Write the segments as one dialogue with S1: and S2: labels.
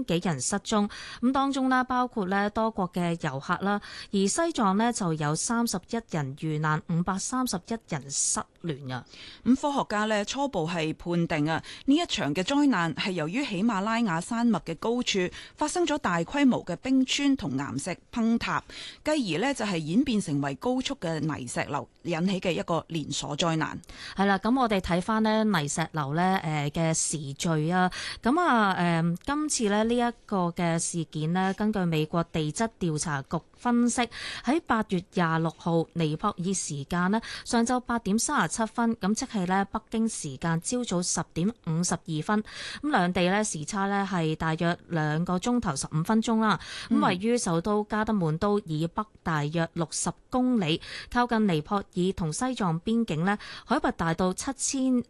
S1: 幾人失蹤，咁當中呢包括呢多國嘅遊客啦，而西藏呢就有31人遇難，531人失聯啊。
S2: 咁科學家呢初步係判定啊，呢一場嘅災難係由於喜馬拉雅山脈嘅高處發生咗大規模嘅冰川同岩石崩塌，繼而呢就係演變成為高速嘅泥石流引起嘅一個連鎖災難。
S1: 係啦，咁我哋睇翻呢泥石流呢嘅時序啊，咁今次呢一個嘅事件呢，根據美國地質調查局分析，喺8月26號尼泊爾時間呢上晝8點37分，咁即係呢北京時間朝早10點52分，咁兩地呢時差呢係大約2個鐘頭15分鐘啦。咁位於首都加德滿都以北大約60公里，靠近尼泊爾同西藏邊境呢，海拔達到7227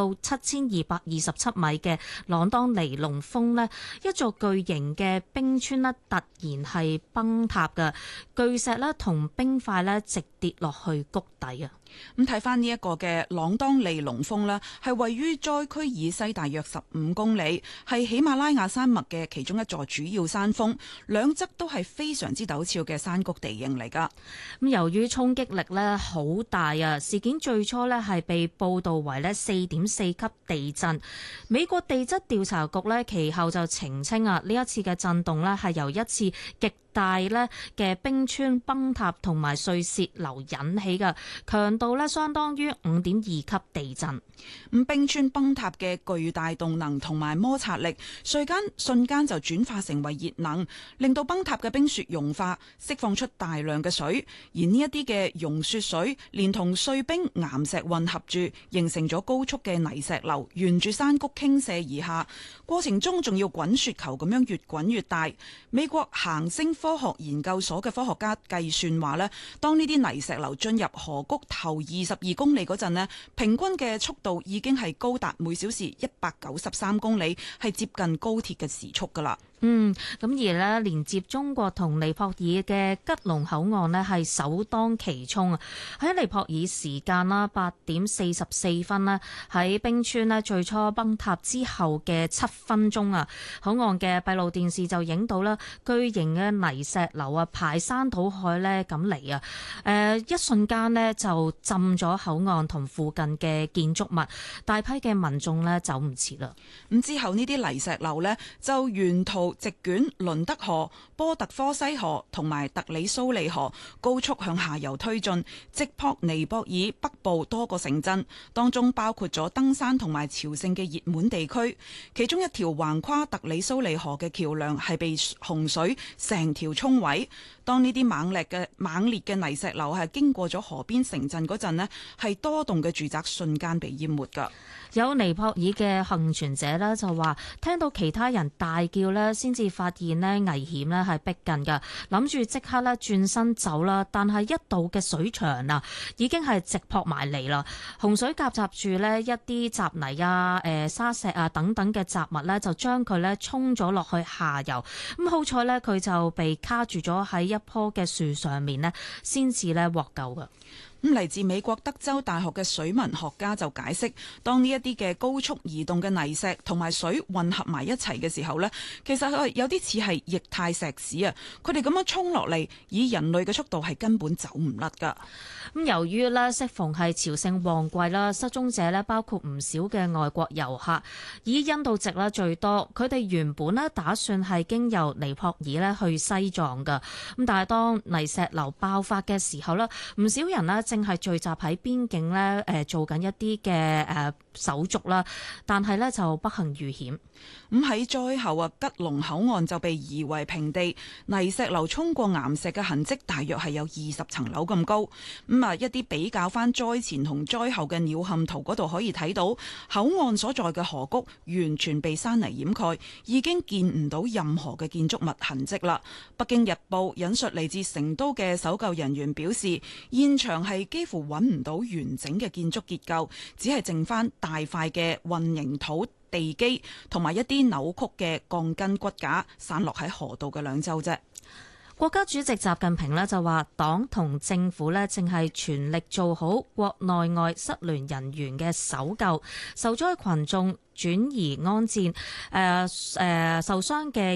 S1: 米嘅朗當尼龍峰呢，一座巨型嘅冰川呢突然係崩塌嘅，巨石呢同冰塊呢直跌落去谷底啊！
S2: 咁睇翻呢一個嘅朗當尼龍峰呢，係位於災區以西大約15公里，係喜馬拉雅山脈嘅其中一座主要山峰，兩側都係非常之陡峭嘅山谷地形嚟噶。
S1: 咁由於衝擊力呢好大啊，事件最初呢係被報道為呢4.4級地震。美國地質調查局呢其後就澄清啊，呢一次嘅震動呢係由一次極大呢嘅冰川崩塌同埋碎屑流引起嘅，強度呢相當於5.2級地震。
S2: 咁冰川崩塌嘅巨大動能同埋摩擦力，瞬間就轉化成為熱能，令到崩塌嘅冰雪融化，釋放出大量嘅水。而呢一啲嘅融雪水，連同碎冰、岩石混合住，形成咗高速嘅泥石流，沿住山谷傾瀉而下。過程中仲要滾雪球咁樣越滾越大。美國行星科學研究所嘅科學家計算話呢，當呢啲泥石流進入河谷頭22公里嗰陣呢，平均嘅速度已經係高達每小時193公里，係接近高鐵嘅時速㗎喇。
S1: 咁而呢連接中國同尼泊爾嘅吉隆口岸呢係首當其衝啊！喺尼泊爾時間啦8點44分呢，喺冰川呢最初崩塌之後嘅7分鐘啊，口岸嘅閉路電視就影到啦巨型嘅泥石流啊排山倒海呢咁嚟啊！一瞬間呢就浸咗口岸同附近嘅建築物，大批嘅民眾呢走唔切啦。
S2: 咁之後呢啲泥石流呢就沿途直捲倫德河、波特科西河同埋特里蘇利河，高速向下游推進，直撲尼泊爾北部多個城鎮，當中包括咗登山同埋朝聖嘅熱門地區。其中一條橫跨特里蘇利河嘅橋梁係被洪水成條沖毀。當呢啲猛烈嘅泥石流係經過咗河邊城鎮嗰陣呢，係多棟嘅住宅瞬間被淹沒㗎。
S1: 有尼泊爾嘅幸存者呢就話，聽到其他人大叫呢，先至發現呢危險呢係逼近㗎，諗住即刻呢轉身走啦，但係一道嘅水牆啊，已經係直撲埋嚟啦。洪水夾雜住呢一啲雜泥啊、沙石啊等等嘅雜物呢，就將佢呢沖咗落去下游。咁好彩呢，佢就被卡住咗喺一棵嘅樹上面呢，先至呢獲救㗎。
S2: 咁嚟自美國德州大學嘅水文學家就解釋，當呢一啲嘅高速移動嘅泥石同埋水混合埋一齊嘅時候呢，其實佢有啲似係液態石屎啊！佢哋咁樣衝落嚟，以人類嘅速度係根本走唔甩㗎。
S1: 咁由於呢適逢係朝聖旺季啦，失蹤者呢包括唔少嘅外國遊客，以印度籍呢最多。佢哋原本呢打算係經由尼泊爾呢去西藏㗎，咁但係當泥石流爆發嘅時候呢，唔少人呢正係聚集喺邊境呢做緊一啲嘅手續啦，但係呢就不幸遇險。
S2: 咁喺災後啊，吉隆口岸就被夷為平地，泥石流衝過岩石嘅痕跡大約係有20層樓咁高。一啲比較翻災前同災後嘅鳥瞰圖嗰度可以睇到，口岸所在嘅河谷完全被山泥掩蓋，已經見唔到任何嘅建築物痕跡啦。北京日報引述嚟自成都嘅搜救人員表示，現場係幾乎揾唔到完整嘅建築結構，只係剩翻大塊嘅混凝土地基同埋一啲扭曲嘅鋼筋骨架散落喺河道嘅兩周啫。
S1: 國家主席習近平呢就話，黨同政府呢正係全力做好國內外失聯人員嘅搜救，受災群眾轉移安置，受傷嘅